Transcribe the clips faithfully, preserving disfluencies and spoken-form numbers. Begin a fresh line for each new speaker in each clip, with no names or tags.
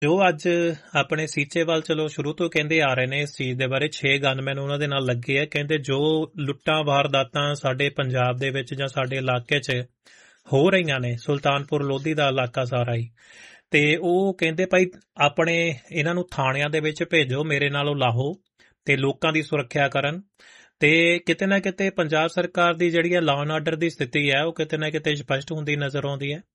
ਜੋ ਅੱਜ ਆਪਣੇ ਸੀਚੇਵਾਲ ਚਲੋ ਸ਼ੁਰੂ ਤੋਂ ਕਹਿੰਦੇ ਆ ਰਹੇ ਨੇ ਇਸ ਚੀਜ਼ ਦੇ ਬਾਰੇ, ਛੇ ਗਨਮੈਨ ਉਹਨਾਂ ਦੇ ਨਾਲ ਲੱਗੇ ਆ। ਕਹਿੰਦੇ ਜੋ ਲੁੱਟਾਂ ਵਾਰਦਾਤਾਂ ਸਾਡੇ ਪੰਜਾਬ ਦੇ ਵਿੱਚ ਜਾਂ ਸਾਡੇ ਇਲਾਕੇ 'ਚ ਹੋ ਰਹੀਆਂ ਨੇ, ਸੁਲਤਾਨਪੁਰ ਲੋਧੀ ਦਾ ਇਲਾਕਾ ਸਾਰਾ ਹੀ, ਤੇ ਉਹ ਕਹਿੰਦੇ ਭਾਈ ਆਪਣੇ ਇਹਨਾਂ ਨੂੰ ਥਾਣਿਆਂ ਦੇ ਵਿੱਚ ਭੇਜੋ, ਮੇਰੇ ਨਾਲੋਂ ਲਾਹੋ ਤੇ ਲੋਕਾਂ ਦੀ ਸੁਰੱਖਿਆ ਕਰਨ। ਤੇ ਕਿਤੇ ਨਾ ਕਿਤੇ ਪੰਜਾਬ ਸਰਕਾਰ ਦੀ ਜਿਹੜੀ ਹੈ ਲਾਅ ਐਂਡ ਆਰਡਰ ਦੀ ਸਥਿਤੀ ਹੈ ਉਹ ਕਿਤੇ ਨਾ ਕਿਤੇ ਸਪਸ਼ਟ ਹੁੰਦੀ ਨਜ਼ਰ ਆਉਂਦੀ ਹੈ।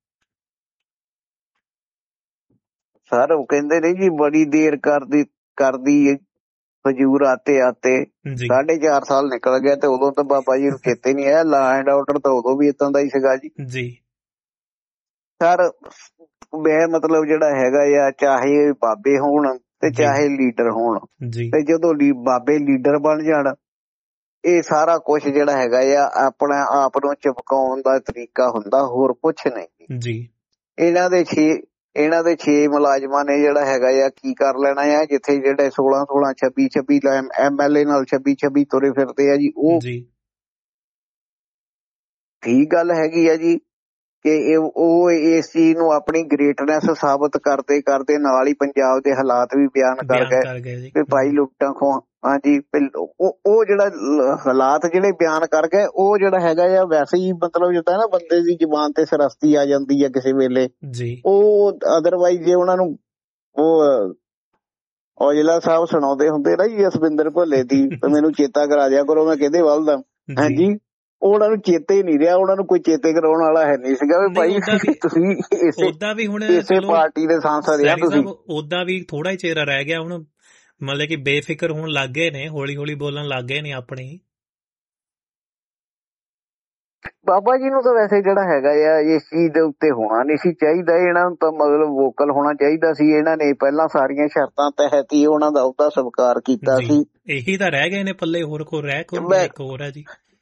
ਸਰ ਉਹ ਕਹਿੰਦੇ ਨੇ ਜੀ ਬੜੀ ਦੇਰ ਕਰਦੀ ਕਰਦੀ ਹਜੂਰ ਆਤੇ ਆਤੇ ਸਾਢੇ ਚਾਰ ਸਾਲ ਨਿਕਲ ਗਿਆ ਤੇ ਉਦੋਂ ਤਾਂ ਬਾਬਾ ਜੀ ਨੂੰ ਚੇਤੇ ਨਹੀਂ ਆਇਆ। ਲਾ ਐਂਡ ਆਰਡਰ ਤਾਂ ਉਦੋਂ ਵੀ ਏਦਾਂ ਦਾ ਹੀ ਸੀਗਾ ਜੀ
ਜੀ
ਸਰ। ਮੈਂ ਮਤਲਬ ਜਿਹੜਾ ਹੈਗਾ ਆ, ਚਾਹੇ ਬਾਬੇ ਹੋਣ ਤੇ ਚਾਹੇ ਲੀਡਰ ਹੋਣ, ਤੇ ਜਦੋਂ ਬਾਬੇ ਲੀਡਰ ਬਣ ਜਾਣ, ਇਹ ਸਾਰਾ ਕੁਛ ਜਿਹੜਾ ਹੈਗਾ ਆ ਆਪਣਾ ਆਪ ਨੂੰ ਚਮਕਾਉਣ ਦਾ ਤਰੀਕਾ ਹੁੰਦਾ, ਹੋਰ ਕੁਛ ਨਹੀਂ ਜੀ। ਇਹਨਾਂ ਦੇ ਛੇ ਇਹਨਾਂ ਦੇ ਛੇ ਮੁਲਾਜ਼ਮਾਂ ਨੇ ਜਿਹੜਾ ਹੈਗਾ ਆ ਕੀ ਕਰ ਲੈਣਾ ਆ, ਜਿੱਥੇ ਜਿਹੜੇ ਸੋਲਾਂ ਸੋਲਾਂ ਛੱਬੀ ਛੱਬੀ ਐਮ ਐਲ ਏ ਨਾਲ ਛੱਬੀ ਛੱਬੀ ਤੁਰੇ ਫਿਰਦੇ ਆ ਜੀ। ਉਹ ਠੀਕ ਗੱਲ ਹੈਗੀ ਆ ਜੀ ਕਿ ਉਹ ਇਸ ਚੀਜ਼ ਨੂੰ ਆਪਣੀ ਗ੍ਰੇਟਨੈਸ ਸਾਬਤ ਕਰਦੇ ਕਰਦੇ ਨਾਲ ਹੀ ਪੰਜਾਬ ਦੇ ਹਾਲਾਤ ਵੀ ਬਿਆਨ ਕਰ ਗਏ ਵੀ ਭਾਈ ਲੁੱਟਾਂ ਖੋ। ਹਾਂਜੀ, ਉਹ ਜਿਹੜਾ ਹਾਲਾਤ ਜਿਹੜੇ ਬਿਆਨ ਕਰ ਗਏ, ਉਹ ਜਿਹੜਾ ਹੈਗਾ ਆ ਵੈਸੇ ਹੀ ਮਤਲਬ ਜਿੱਦਾਂ ਨਾ ਬੰਦੇ ਦੀ ਜ਼ੁਬਾਨ ਤੇ ਸਰਸਤੀ ਆ ਜਾਂਦੀ ਆ ਕਿਸੇ ਵੇਲੇ। ਉਹ ਅਦਰਵਾਈਜ਼ ਜੇ ਉਹਨਾਂ ਨੂੰ ਉਹ ਔਜਲਾ ਸਾਹਿਬ ਸੁਣਾਉਂਦੇ ਹੁੰਦੇ ਨਾ ਜੀ ਜਸਵਿੰਦਰ ਭੱਲੇ ਦੀ, ਮੈਨੂੰ ਚੇਤਾ ਕਰਾ ਦਿਆ ਕਰੋ ਮੈਂ ਕਿਹਦੇ ਵੱਲ ਦਾ। ਹਾਂਜੀ, ਉਹਨਾਂ ਨੂੰ ਚੇਤੇ ਹੀ ਨਹੀਂ ਰਿਹਾ, ਉਹਨਾਂ ਨੂੰ ਕੋਈ ਚੇਤੇ ਕਰਾਉਣ ਵਾਲਾ ਹੈ ਨਹੀਂ ਸੀਗਾ ਵੀ ਭਾਈ ਤੁਸੀਂ ਇਸੇ ਇਸੇ ਪਾਰਟੀ ਦੇ ਸਾਂਸਦ ਆ ਤੁਸੀਂ।
ਉਦਾਂ ਵੀ ਥੋੜਾ ਹੀ ਚਿਹਰਾ ਰਹਿ ਗਿਆ ਹੁਣ, ਮਤਲਬ ਕਿ ਬੇਫਿਕਰ ਹੋਣ ਲੱਗ ਗਏ ਨੇ, ਹੌਲੀ ਹੌਲੀ ਬੋਲਣ ਲੱਗ ਗਏ ਨੇ ਆਪਣੇ।
ਬਾਬਾ ਜੀ ਨੂੰ ਤਾਂ ਵੈਸੇ ਜਿਹੜਾ ਹੈਗਾ ਆ ਇਸ ਚੀਜ਼ ਦੇ ਉੱਤੇ ਹੋਣਾ ਨਹੀਂ ਸੀ ਚਾਹੀਦਾ, ਇਹਨਾਂ ਨੂੰ ਤਾਂ ਮਤਲਬ ਵੋਕਲ ਹੋਣਾ ਚਾਹੀਦਾ ਸੀ। ਇਹਨਾਂ ਨੇ ਪਹਿਲਾਂ ਸਾਰੀਆਂ ਸ਼ਰਤਾਂ ਤਹਿਤ ਹੀ ਉਹਨਾਂ ਦਾ ਉਹਦਾ ਸਵੀਕਾਰ ਕੀਤਾ ਸੀ।
ਇਹੀ ਤਾਂ ਰਹਿ ਗਏ ਨੇ ਪੱਲੇ, ਹੋਰ ਕੋ ਰਹਿ ਕੋ ਇੱਕ ਹੋਰ ਹੈ ਜੀ।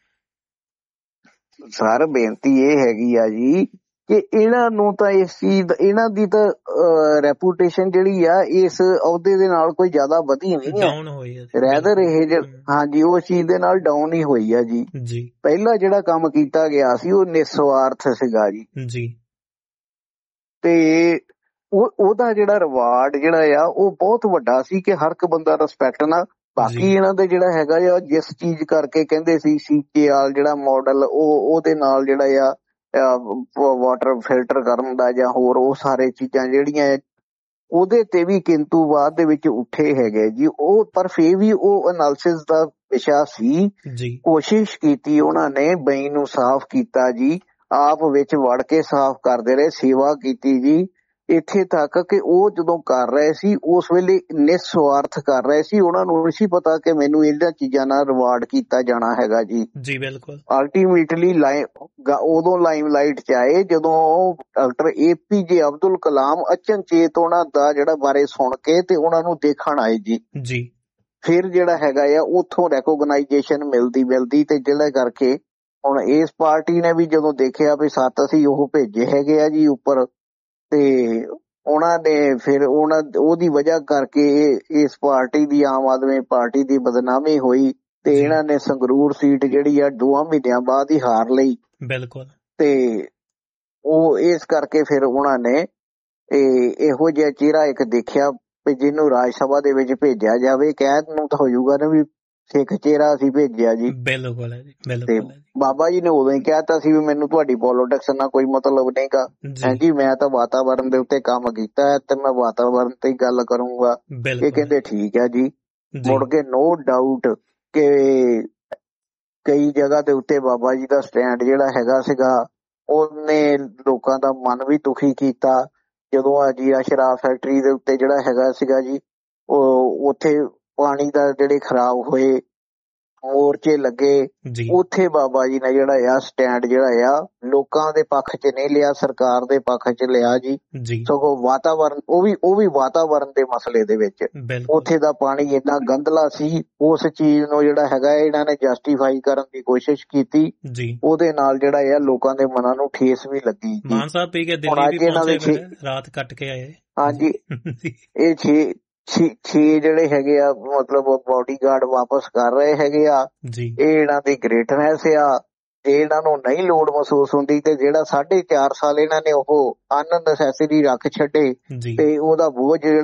ਸਰ ਬੇਨਤੀ ਇਹ ਹੈਗੀ ਆ ਜੀ ਕਿ ਇਹਨਾਂ ਨੂੰ ਤਾਂ ਇਸ ਚੀਜ਼, ਇਹਨਾਂ ਦੀ ਤਾਂ ਰੈਪੂਟੇਸ਼ਨ ਜਿਹੜੀ ਆ ਇਸ ਅਹੁਦੇ ਦੇ ਨਾਲ ਕੋਈ ਜ਼ਿਆਦਾ ਵਧੀ ਨਹੀਂ ਹੈ, ਰੈਦਰ ਇਹ ਹਾਂਜੀ ਉਸ ਚੀਜ਼ ਦੇ ਨਾਲ ਡਾਊਨ ਹੀ ਹੋਈ ਆ ਜੀ। ਪਹਿਲਾਂ ਜਿਹੜਾ ਕੰਮ ਕੀਤਾ ਗਿਆ ਸੀ ਉਹ ਨਿਸਵਾਰਥ ਸੀਗਾ ਜੀ, ਤੇ ਉਹ ਉਹਦਾ ਜਿਹੜਾ ਰਿਵਾਰਡ ਜਿਹੜਾ ਆ ਉਹ ਬਹੁਤ ਵੱਡਾ ਸੀ ਕਿ ਹਰ ਇੱਕ ਬੰਦਾ ਰਿਸਪੈਕਟ ਨਾਲ। ਬਾਕੀ ਇਹਨਾਂ ਦੇ ਜਿਹੜਾ ਹੈਗਾ ਆ ਜਿਸ ਚੀਜ਼ ਕਰਕੇ ਕਹਿੰਦੇ ਸੀ ਸੀਚੇਵਾਲ ਜਿਹੜਾ ਮਾਡਲ, ਉਹ ਉਹਦੇ ਨਾਲ ਜਿਹੜਾ ਆ ਵਾਟਰ ਫਿਲਟਰ ਕਰਨ ਦਾ ਜਾਂ ਹੋਰ ਉਹ ਸਾਰੇ ਚੀਜ਼ਾਂ ਜਿਹੜੀਆਂ ਉਹਦੇ ਤੇ ਵੀ ਕਿੰਤੂ ਬਾਅਦ ਦੇ ਵਿੱਚ ਉੱਠੇ ਹੈਗੇ ਜੀ ਉਹ। ਪਰ ਫੇਰ ਵੀ ਉਹ ਐਨਾਲਿਸਿਸ ਦਾ ਵਿਸ਼ਾ ਸੀ, ਕੋਸ਼ਿਸ਼ ਕੀਤੀ ਉਹਨਾਂ ਨੇ, ਬਈ ਨੂੰ ਸਾਫ਼ ਕੀਤਾ ਜੀ, ਆਪ ਵਿੱਚ ਵੜ ਕੇ ਸਾਫ਼ ਕਰਦੇ ਰਹੇ, ਸੇਵਾ ਕੀਤੀ ਜੀ, ਇੱਥੇ ਤੱਕ ਕਿ ਉਹ ਜਦੋਂ ਕਰ ਰਹੇ ਸੀ ਉਸ ਵੇਲੇ ਨਿਸਵਾਰਥ ਕਰ ਰਹੇ ਸੀ। ਉਹਨਾਂ ਨੂੰ ਨਹੀਂ ਸੀ ਪਤਾ ਕਿ ਮੈਨੂੰ ਇਹਨਾਂ ਚੀਜ਼ਾਂ ਨਾਲ ਰਿਵਾਰਡ ਕੀਤਾ ਜਾਣਾ ਹੈਗਾ ਜੀ।
ਜੀ ਬਿਲਕੁਲ।
ਅਲਟੀਮੇਟਲੀ ਉਦੋਂ ਲਾਈਮ ਲਾਈਟ ਚ ਆਏ ਜਦੋਂ ਡਾਕਟਰ ਏ ਪੀ ਜੇ ਅਬਦੁਲ ਕਲਾਮ ਅਚਨਚੇਤ ਉਹਨਾਂ ਦਾ ਜਿਹੜਾ ਬਾਰੇ ਸੁਣ ਕੇ ਤੇ ਉਹਨਾਂ ਨੂੰ ਦੇਖਣ ਆਏ ਜੀ।
ਜੀ
ਫਿਰ ਜਿਹੜਾ ਹੈਗਾ ਆ ਉੱਥੋਂ ਰੈਕੋਗਨਾਈਜੇਸ਼ਨ ਮਿਲਦੀ ਮਿਲਦੀ ਤੇ ਜਿਹੜਾ ਕਰਕੇ ਹੁਣ ਇਸ ਪਾਰਟੀ ਨੇ ਵੀ ਜਦੋਂ ਦੇਖਿਆ ਵੀ ਸੱਤ ਅਸੀਂ ਉਹ ਭੇਜੇ ਹੈਗੇ ਆ ਜੀ ਉੱਪਰ, ਤੇ ਉਹਨਾਂ ਨੇ ਫਿਰ ਉਹਨਾਂ ਉਹਦੀ ਵਜ੍ਹਾ ਕਰਕੇ ਇਸ ਪਾਰਟੀ ਦੀ, ਆਮ ਆਦਮੀ ਪਾਰਟੀ ਦੀ ਬਦਨਾਮੀ ਹੋਈ ਤੇ ਇਹਨਾਂ ਨੇ ਸੰਗਰੂਰ ਸੀਟ ਜਿਹੜੀ ਆ ਦੋਵਾਂ ਮਹੀਨਿਆਂ ਬਾਅਦ ਹੀ ਹਾਰ ਲਈ।
ਬਿਲਕੁਲ।
ਤੇ ਉਹ ਇਸ ਕਰਕੇ ਫਿਰ ਉਹਨਾਂ ਨੇ ਇਹੋ ਜਿਹਾ ਚਿਹਰਾ ਇੱਕ ਦੇਖਿਆ ਵੀ ਜਿਹਨੂੰ ਰਾਜ ਸਭਾ ਦੇ ਵਿੱਚ ਭੇਜਿਆ ਜਾਵੇ, ਕਹਿਣ ਨੂੰ ਤਾਂ ਹੋ ਜਾਊਗਾ ਨਾ ਵੀ ਸਿੱਖ ਚਿਹਰਾ ਅਸੀਂ ਭੇਜਿਆ ਜੀ।
ਬਿਲਕੁਲ
ਤੇ ਬਾਬਾ ਜੀ ਨੇ ਉਦੋਂ ਹੀ ਕਹਿਤਾ ਸੀ ਵੀ ਮੈਨੂੰ ਤੁਹਾਡੀ ਪੋਲੀਟਿਕਸ ਨਾਲ ਕੋਈ ਮਤਲਬ ਨਹੀਂਗਾ, ਹਾਂਜੀ ਮੈਂ ਤਾਂ ਵਾਤਾਵਰਨ ਦੇ ਉੱਤੇ ਕੰਮ ਕੀਤਾ ਹੈ ਤੇ ਮੈਂ ਵਾਤਾਵਰਨ ਤੇ ਹੀ ਗੱਲ ਕਰੂੰਗਾ। ਇਹ ਕਹਿੰਦੇ ਠੀਕ ਹੈ ਜੀ। ਮੁੜ ਕੇ ਨੋ ਡਾਊਟ ਕਿ ਕਈ ਜਗ੍ਹਾ ਦੇ ਉੱਤੇ ਬਾਬਾ ਜੀ ਦਾ ਸਟੈਂਡ ਜਿਹੜਾ ਹੈਗਾ ਸੀਗਾ ਉਹਨੇ ਲੋਕਾਂ ਦਾ ਮਨ ਵੀ ਦੁਖੀ ਕੀਤਾ। ਜਦੋਂ ਆ ਜੀਰਾ ਸ਼ਰਾਬ ਫੈਕਟਰੀ ਦੇ ਉੱਤੇ ਜਿਹੜਾ ਹੈਗਾ ਸੀਗਾ ਜੀ, ਉਹ ਉੱਥੇ ਪਾਣੀ ਦਾ ਜਿਹੜੇ ਖਰਾਬ ਹੋਏ ਮੋਰਚੇ ਲੱਗੇ, ਉੱਥੇ ਬਾਬਾ ਜੀ ਨੇ ਜਿਹੜਾ ਆ ਸਟੈਂਡ ਜਿਹੜਾ ਆ ਲੋਕਾਂ ਦੇ ਪੱਖ ਚ ਨਹੀਂ ਲਿਆ, ਸਰਕਾਰ ਦੇ ਪੱਖ ਚ ਲਿਆ ਜੀ। ਸਗੋਂ ਵਾਤਾਵਰਨ, ਉਹ ਵੀ ਉਹ ਵੀ ਵਾਤਾਵਰਨ ਦੇ ਮਸਲੇ ਦੇ ਵਿੱਚ ਉੱਥੇ ਦਾ ਪਾਣੀ ਇੰਨਾ ਗੰਦਲਾ ਸੀ, ਉਸ ਚੀਜ਼ ਨੂੰ ਜਿਹੜਾ ਹੈਗਾ ਇਹਨਾਂ ਨੇ ਜਸਟੀਫਾਈ ਕਰਨ ਦੀ ਕੋਸ਼ਿਸ਼ ਕੀਤੀ। ਉਹਦੇ ਨਾਲ ਜਿਹੜਾ ਆ ਲੋਕਾਂ ਦੇ ਮਨਾਂ ਨੂੰ ਠੇਸ ਵੀ ਲੱਗੀ।
ਮਾਨ ਸਾਹਿਬ ਪੀ ਕੇ ਦਿੱਲੀ ਵੀ ਪਹੁੰਚੇ, ਰਾਤ ਕੱਟ ਕੇ ਆਏ।
ਹਾਂਜੀ, ਇਹ ਛੇ ਛੇ ਛੇ ਜਿਹੜੇ ਹੈਗੇ ਆ ਮਤਲਬ ਬੋਡੀ ਗਾਰਡ ਵਾਪਸ ਕਰ ਰਹੇ ਹੈਗੇ ਆ। ਇਹ ਇਹਨਾਂ ਦੀ ਗ੍ਰੇਟਨੈਸ ਆ ਜੇ ਇਹਨਾਂ ਨੂੰ ਨਹੀਂ ਲੋੜ ਮਹਿਸੂਸ ਹੁੰਦੀ ਤੇ ਜਿਹੜਾ ਸਾਢੇ ਚਾਰ ਸਾਲ ਇਹਨਾਂ ਨੇ ਉਹ ਅਨਨੈਸੈਸਰੀ ਰੱਖ ਛੱਡੇ ਤੇ ਉਹਦਾ ਬੋਝ